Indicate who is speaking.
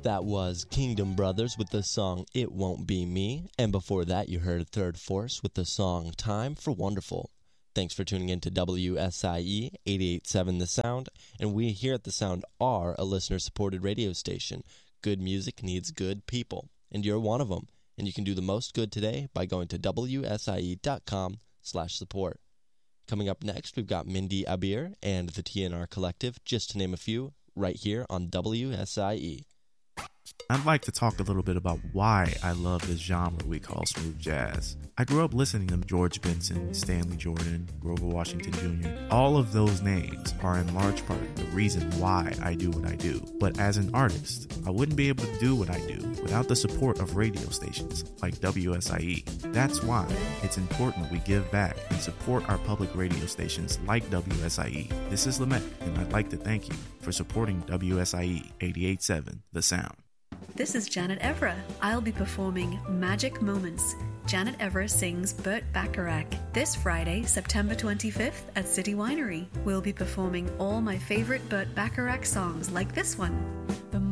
Speaker 1: That was Kingdom Brothers with the song It Won't Be Me, and before that you heard Third Force with the song Time for Wonderful. Thanks for tuning in to WSIE 88.7 The Sound, and we here at The Sound are a listener-supported radio station. Good music needs good people, and you're one of them, and you can do the most good today by going to WSIE.com/support. Coming up next, we've got Mindy Abir and the TNR Collective, just to name a few, right here on WSIE.
Speaker 2: I'd like to talk a little bit about why I love this genre we call smooth jazz. I grew up listening to George Benson, Stanley Jordan, Grover Washington Jr. All of those names are in large part the reason why I do what I do. But as an artist, I wouldn't be able to do what I do without the support of radio stations like WSIE. That's why it's important we give back and support our public radio stations like WSIE. This is Lamette, and I'd like to thank you for supporting WSIE 88.7 The Sound.
Speaker 3: This is Janet Evra. I'll be performing Magic Moments. Janet Evra sings Burt Bacharach. This Friday, September 25th at City Winery. We'll be performing all my favorite Burt Bacharach songs like this one.